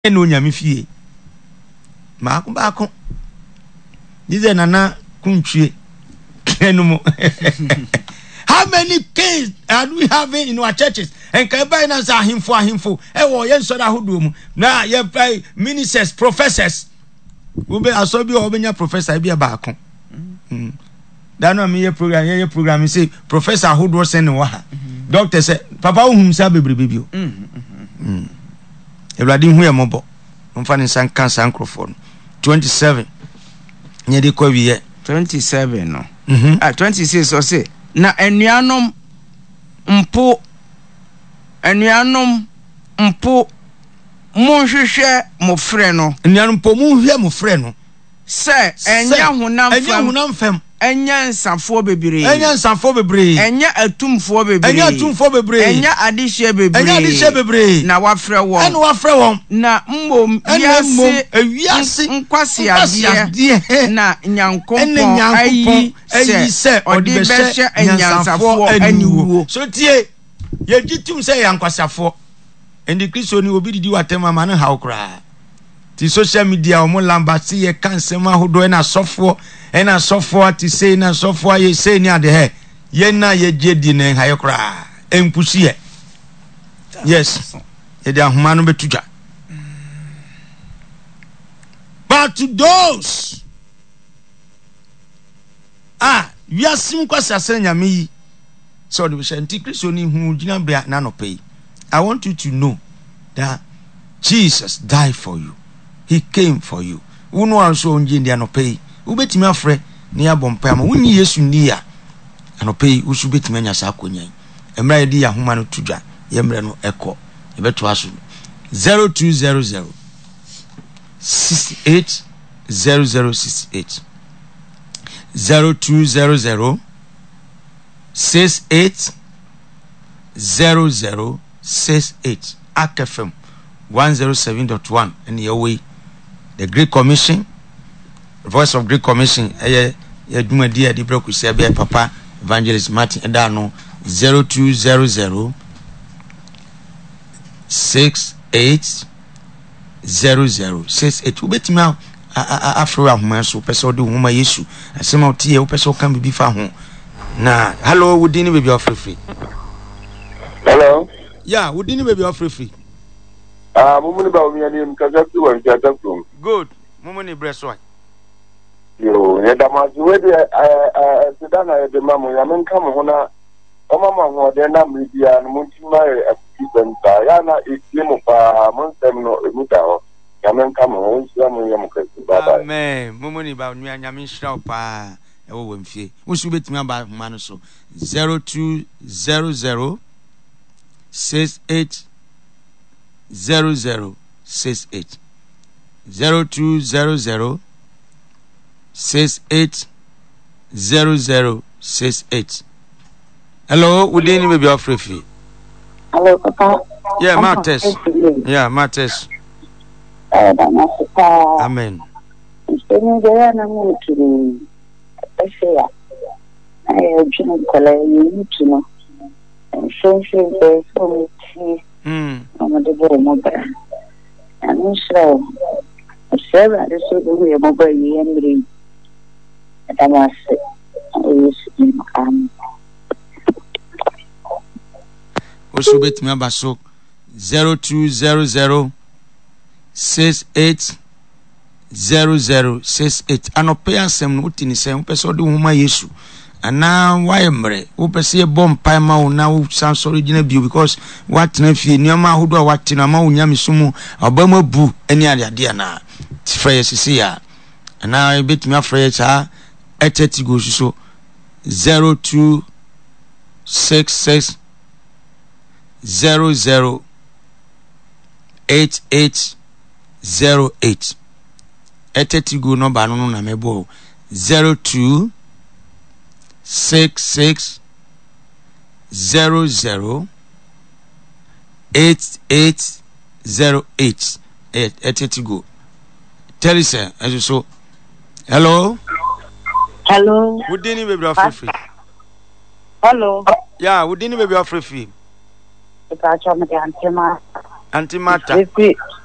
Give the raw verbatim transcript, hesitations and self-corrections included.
no nyame fie ma ko ba ko dize nana kuntwe enumo. How many kings are we having in our churches? And can buy us a him for him for eh wo yen so da hodum na ye pay ministers professors we be asobi obenya professor bi ba ko mm da no me ye program ye program say professor hodo sen wo ha doctor say papa ohum sa bebrebe bio mm Ewladi hu ye mobo mfa ne san kan san microphone twenty-seven nye de ko wiye twenty-seven no mhm ah twenty-six o say na enuanom mpo enuanom mpo monhwehwe mo frɛ no enuanom mpo monhwɛ mo frɛ no sɛ enya honam fam enya honam fam enya nsafo bebree enya nsafo bebree enya atumfo bebree enya atumfo bebree enya adehye bebree enya adehye bebree na wafrɛ wɔn ɛna wafrɛ wɔn na mmom wiase ewiase nkwasi ade na nyankopɔn ayi sɛ ɔde bɛhyɛ enyansafo aniwo so tie ye gitum sɛ yankwasafo endi Kristo ni obi didi watema ma no haw kra ti social media o mo lamba si ye kansem ahodo na sofo ena sofo ati sei na sofo ye sei ni ade he ye na ye jedi na hayo kra empusi ye yes ye de ahoma no betudwa but to those ah we are sim kwasa nyame yi so the shanti Kristo ni hu gina bra na no pay. I want you to know that Jesus died for you. He came for you. Uno also onje ndi anope. Ubetimi afre ni abompa ma wunyi Yesu ni ya. Anope usu betimi anya sa akonya. Emra yedi ya homa no tudwa. Yemre no eko. Ebeto aso. zero two zero zero six eight zero zero six eight zero two zero zero six eight zero zero six eight A K F M one oh seven point one and your way the Great Commission, Voice of Great Commission, eh ya duma dia di broku se be papa Evangelist Martin Edano zero two zero zero six eight zero zero six eight ubetima afro ahoma so pese do homa Yesu asema otie wo pese o kan bibi fa ho na hello wudini baby of free. Hello. Yeah, we didn't baby free free. Ah, mumu ni ba omi ani mkazati wa mjata from. Good. Mumu ni breast one. Yo, ne damazu we de eh sidana ye de mamu ya menka mo hona. O mama ho de na media no muntima e akibenta. Ya na ikimu pa monsem no emuta ho. Ya menka mo ho nsia mo ye mkasi baba. Amen. Mumu ni ba nua nyame hira pa e wo wamfie. Wo su betimi aba homa no so zero two zero zero six eight zero zero six eight zero two zero zero six eight zero zero six eight. Hello, we didn't maybe off free. Hello, Papa. Yeah, Martes. Yeah, Martes. Amen. So so so so Mm. I'm the boy mobile. And so seven the so the way mobile and I was um also bet me abaso zero two zero zero six eight zero zero six eight anope asem no tini se upese do homa Yesu ana why mre wo pese e bom pai ma wo na wo san so regina bio because what na fie nioma ahodo a wat na ma wo nyame sumu obama bu ani ade ade na tifre sisi ya ana e betimi afre cha eteti go so zero two six six zero zero eight eight zero eight eteti go number no na mebo zero two six six zero zero eight eight zero eight. Eteti go. Tell us, as you so. Hello. hello. We didn't baby off free. Hello. Yeah, we didn't baby off free. It's actually Auntie Martha. Auntie Martha.